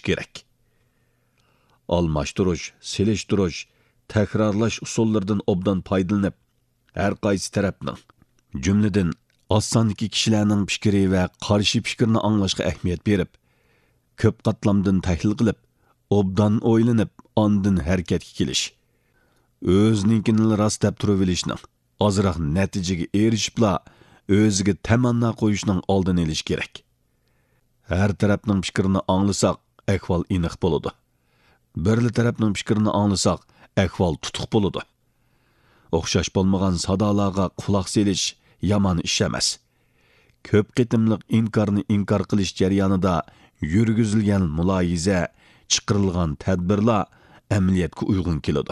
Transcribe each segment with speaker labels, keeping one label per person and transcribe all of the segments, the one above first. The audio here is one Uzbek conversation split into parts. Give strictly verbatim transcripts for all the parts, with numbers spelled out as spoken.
Speaker 1: kerak. Almashtirish, selishtirish, takrorlash usullaridan obdan foydalanib, har qaysi tarafning, jumladan osondagi kishilarning fikri va qarshi fikrini anglashga ahamiyat berib, ko'p qatlamdan tahlil qilib, obdan o'ylanib, ondan harakatga kelish, o'zninkini rost deb turib olishning, ozroq natijaga erishibla o'ziga tamanno qo'yishning oldini olish kerak. Har tarafning fikrini anglasak, ahvol aniq bo'ladi. Birli tarafning fikrini anglasak, ahvol tutuq bo'ladi. O'xshash bo'lmagan sadolarga quloq selish yomon ish emas. Ko'p qitimliq inkorni inkor qilish jarayonida yurgizilgan muloyiza, chiqarilgan tadbirlar amaliyotga uyg'un keladi.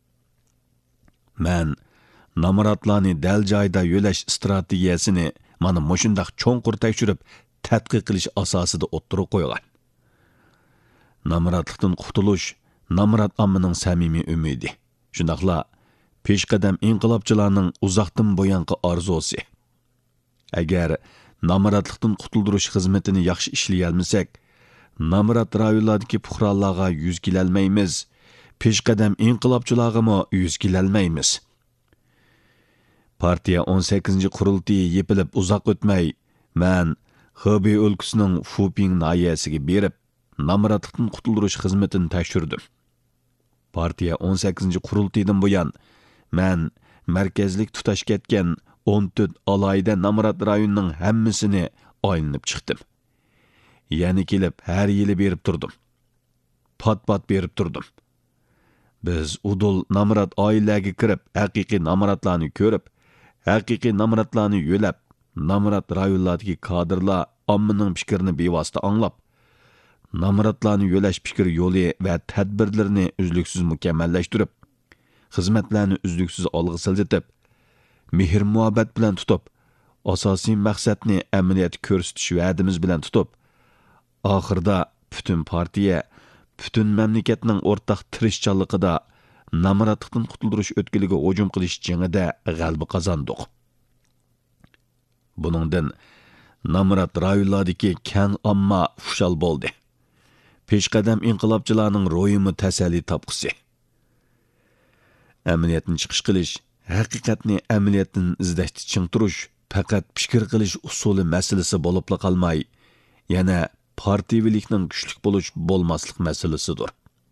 Speaker 1: Men namoratlarni dal joyda yo'lash strategiyasini mana mushundaq cho'nqur tekshirib tadqiq qilish asosida o'ttirib qo'ygan. Namoratlikdan qutulish namorat ommaning samimiy umidi. Shundaqla peshqadam inqilobchilarning uzoqdan bo'yanqi orzusi. Agar namoratlikdan qutuldirish xizmatini yaxshi ishlay olmasak, namorat rayonlardagi fuqarolarga yuz kelolmaymiz, peshqadam inqilobchilarga mo yuz kelolmaymiz. Partiya o'n sakkizinchi qurultiyi yepilib uzoq o'tmay, men Xubey o'lkasining Fuping nahiyasiga berib, namoratlikdan qutuldirish xizmatini tekshirdim. Partiya o'n sakkizinchi qurultiyidan buyon men markazlik tutash ketgan o'n to'rt alayda namorat rayonining hammasini aylanib chiqdim. Yana kelib har yili berib turdim. Pat-pat berib turdim. Biz udul namorat oilaga kirib, haqiqiy namoratlarni ko'rib, haqiqiy namoratlarni yo'lab, namorat rayonlardagi kadrlar ommaning fikrini bevosita anglab, namoratlarni yo'lash fikr yo'li va tadbirlarini uzluksiz mukammallashtirib, xizmatlarni uzluksiz olg'a siljitib, mehr muhabbat bilan tutib, asosiy maqsadni amaliyotga ko'rsatish va'dimiz bilan tutib, oxirida butun partiya, butun mamlakatning o'rtaq tirishchanligida namoratlikdan qutuldirish o'tkiliga hujum qilish jangida g'alaba qozondik. Buningdan namorat rayonlardagi keng omma xushal bo'ldi. Peshqadam inqilobchilarning ro'yimi tasalli topqisi. Amaliyotni chiqish qilish, haqiqatni amaliyotdan izlashni chingtirish, faqat fikr qilish usuli masalasi bo'lib qolmay, yana partiyavilikning kuchli bo'lish bo'lmaslik masalasidir.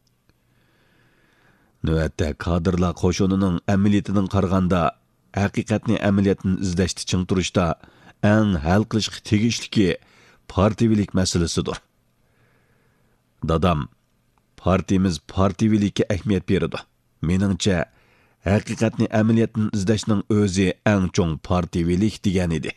Speaker 1: Navbatda kadrlar qo'shinining amaliyatidan qaraganda, haqiqatni amaliyotdan izlashni chingtirishda eng hal qilishga tegishliki partiyavilik masalasidir. Dadam, partiyamiz partiyavilikka ahamiyat beradi. Meningcha, haqiqatni amaliyotdan izlashning o'zi eng cho'ng partiyavilik degan edi.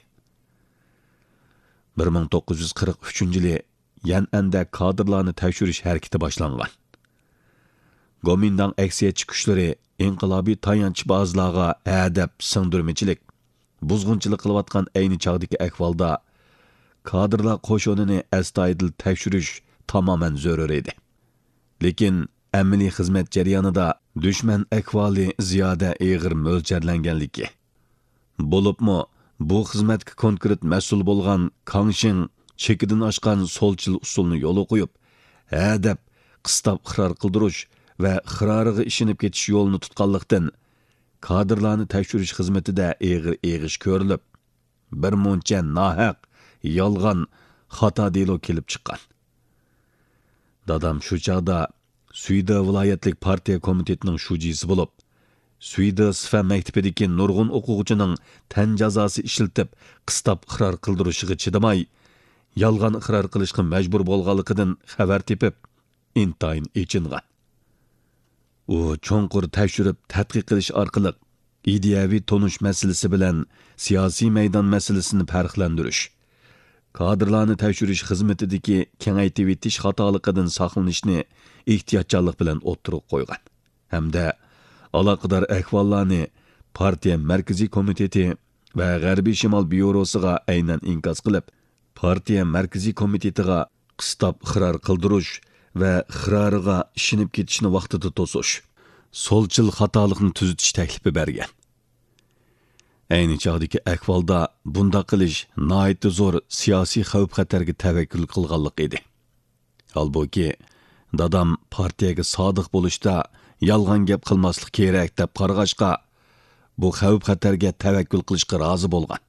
Speaker 1: bir ming to'qqiz yuz qirq uchinchi yili Yan'anda kadrlarni tekshirish harakati boshlangan. Gomindang aksiyatchi kuchlari inqilobiy tayanchbozlarga adab singdirmichilik, buzg'unchilik qilayotgan ayni chog'dagi ahvolda kadrlar qo'shinini astoydil tekshirish tamoman zarur edi. Lekin amaliy xizmat jarayonida dushman ahvoli ziyoda og'ir mo'ljallanganligi, bo'libmi bu xizmatga konkret mas'ul bo'lgan Kangshin chekidan oshgan so'lchil usulni yo'li qo'yib, adab qistab qirar qildirish va xiroriga ishinib ketish yo'lini tutganlikdan kadrlarni tekshirish xizmatida eg'ir eg'ish ko'rilib, bir muncha nohaq, yolg'on, xato delo kelib chiqqan. Dadam shu chog'da Suyda viloyatlik partiya komitetining shujisi bo'lib, Suyda Sifa maktabidagi nurg'un o'quvchining tan jazosi ishiltib, qistab iqror qildirishiga chidamay, yolg'on iqror qilishga majbur bo'lganligidan xabar tepib, intayin echingan. U cho'nqur tekshirib, tadqiq qilish orqali ideyaviy tonish masalasi bilan siyosiy maydon masalasini farqlantirish, kadrlarni tekshirish xizmatidagi kengaytib etish xatoliqidan saqlanishni ehtiyotchanlik bilan o'ttirib qo'ygan. Hamda aloqador ahvollarni partiya markaziy komiteti va G'arbiy Shimol byurosiga aynan inkos qilib, partiya markaziy komitetiga qistab iqror qildirish va iqroriga ishinib ketishni vaqtida to'sish, so'lchil xatolikni tuzatish taklifi bergan. Ayni chog'dagi ahvolda bunda qilish nihoyatda zo'r siyosiy xavf-xatarga tavakkul qilganlik edi. Holbuki dadam partiyaga sodiq bo'lishda yolg'on gap qilmaslik kerak deb qarag'ashqa, bu xavf xatarga tavakkul qilishga rozi bo'lgan.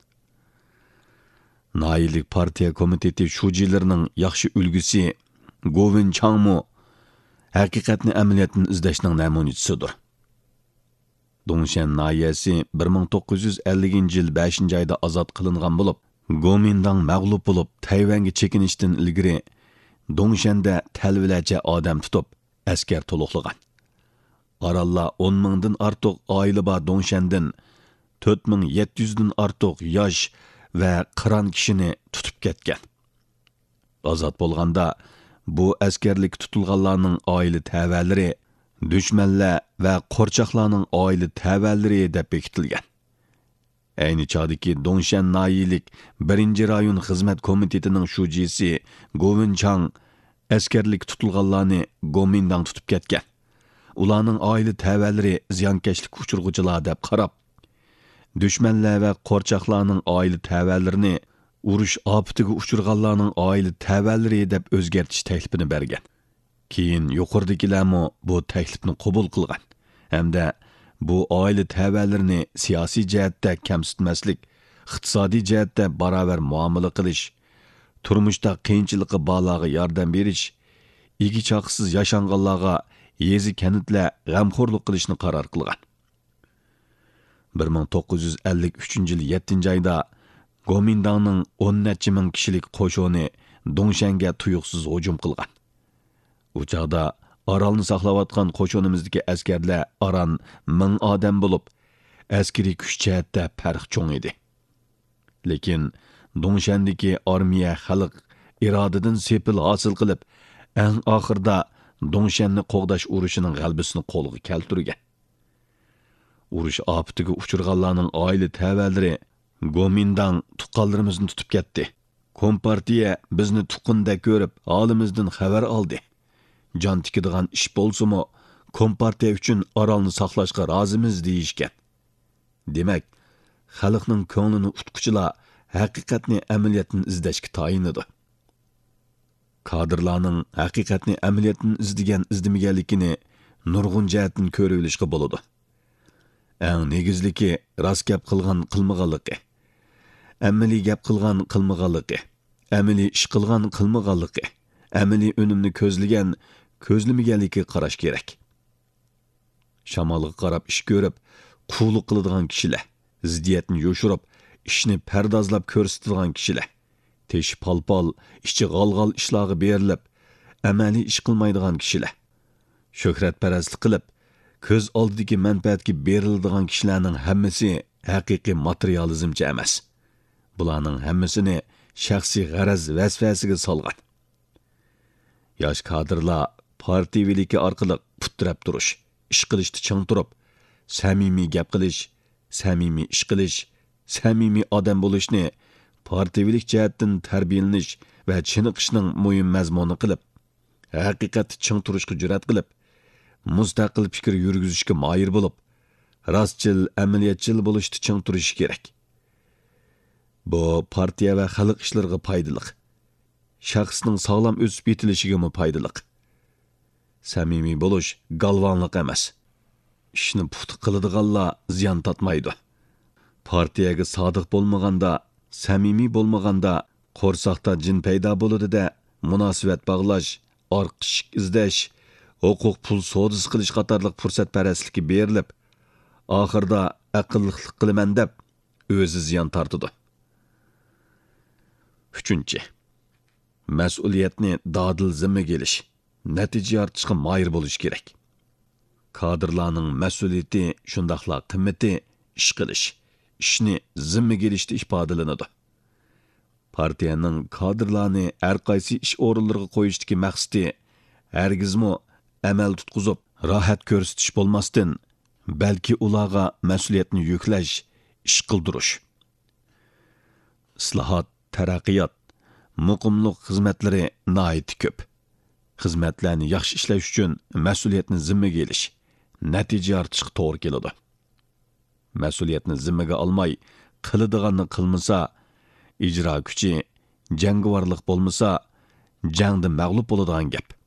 Speaker 1: Nailik partiya komiteti shujilarining yaxshi ulgusi Govin Changmu haqiqatni amaliyotni izlashning namunachisidir. Dongshan nahiyasi bir ming to'qqiz yuz ellinchi yil beshinchi oyda ozod qilingan bo'lib, Gomindang mag'lub bo'lib Tayvanga chekinishdan ilgari Dongshanda talvilacha odam tutib, askar to'liqlagan. Oralla o'n mingdan ortiq oila bor Dongshandan to'rt ming yetti yuz dan ortiq yosh va qiron kishini tutib ketgan. Ozod bo'lganda bu askarlik tutilganlarning oila tavalari, dushmanlar va qo'rchoqlarning oila tavalari deb bekitilgan. Ayni chog'dagi Dongshan nahiyelik birinchi rayon xizmat komitetining shujisi Govin Chang askarlik tutilganlarni Gomindang tutib ketgan. Ularning oila tavalari ziyonkashlik uchirg'uchilar deb qarab, dushmanlar va qo'rchoqlarning oila tavallarini urush ofatiga uchirganlarning oila tavalari deb o'zgartish taklifini bergan. Keyin yuqoridagilarmi bu taklifni qabul qilgan hamda bu oila tavallarini siyosiy jihatda kamsitmaslik, iqtisodiy jihatda barobar muomala qilish, turmushda qiyinchilikqa borlarga yordam berish, igi chaqsiz yashanganlarga yezi kanitlar g'amxo'rlik qilishni qaror qilgan. bir ming to'qqiz yuz ellik uchinchi yil yettinchi oyda Gomindangning o'n necha ming kishilik qo'shini Dongshanga tuyuqsiz hujum qilgan. U chaqda Orolni saqlayotgan qo'shinimizdagi askarlar aran ming odam bo'lib, askariy kuch jihatda farq cho'ng edi. Lekin Dongshandagi armiya xalq irodidan sepil hosil qilib, eng oxirda Dongshanni qo'g'dash urushining g'albisini qo'lga keltirgan. Urush ofatiga uchirganlarning oila tavalari Gomindang tuqqanlarimizni tutib ketdi. Kompartiya bizni tuqqunda ko'rib, holimizdan xabar oldi. Jon tikadigan ish bo'lsa-mu, kompartiya uchun Orolni saqlashga rozimiz deyishgan. Demak, xalqning ko'nglini utquchilar haqiqatni amaliyotni izlashga tayinadi. Kadrlarning haqiqatni amaliyotni izlagan izlamaganligini nurg'un jihatdan ko'rilishga bo'ladi. Eng negizligi rost gap qilgan qilmaganligi, amaliy gap qilgan qilmaganligi, amaliy ish qilgan qilmaganligi, amaliy unumni ko'zlagan ko'zlamaganligi qarash kerak. Shamolga qarab ish ko'rib, quvlik qiladigan kishilar, ziddiyatni yo'shirib, ishni pardozlab ko'rsatadigan kishilar, teshi palpal, ichi g'alg'al ishlarga berilib, amaliy ish qilmaydigan kishilar, shuhratparastlik qilib, ko'z oldidagi manfaatga beriladigan kishilarning hammasi haqiqiy materializmchi emas. Bularning hammasini shaxsiy g'araz vasvasiga solgan. Yosh kadrlar partiyaviligi orqali putrab turish, ish qilishni ching turib, samimiy gap qilish, samimiy ish qilish, samimiy odam bo'lishni partiyavilik jihatdan tarbiyalanish va chiniqishning muhim mazmuni qilib, haqiqatni ching turishga jur'at qilib, mustaqil fikr yurgizishga moyir bo'lib, rostchil, amaliyatchil bo'lishni ching turish kerak. Bu partiya va xalq ishlariga foydali. Shaxsning sog'lom o'sib yetilishiga mu foydali. Samimiy bo'lish galvonlik emas. Ishni puxta qiladiganlar ziyon tatmaydi. Partiyaga sodiq bo'lmaganda, samimiy bo'lmaganda qo'rsoqda jin paydo bo'ladi-da, munosabat bog'lash, orqish izlash, huquq pul savdosi qilish qatorliq fursatparastligi berilib, oxirda aqllilik qilaman deb o'zi ziyon tortadi. Uchinchi, mas'uliyatni dodil zimmaga olish, natija ortishga moyil bo'lish kerak. Kadrlarning mas'uliyati shundaqla qimmati ish qilish, ishni zimmaga olishda ifodalanadi. Partiyaning kadrlarni har qaysi ish o'rinlariga qo'yishdagi maqsadi hargizmi amal tutqizib, rohat ko'rsatish bo'lmasdan, balki ularga mas'uliyatni yuklash, ish qildirish. Islohot, taraqqiyot, muqimlik xizmatlari nihoyat ko'p. Xizmatlarni yaxshi ishlash uchun mas'uliyatni zimmaga olish, natija ortishga to'g'ri keladi. Mas'uliyatni zimmaga olmay, qiladiganni qilmasa, ijro kuchi, jangovarlik bo'lmasa, jangda mag'lub bo'ladigan gap.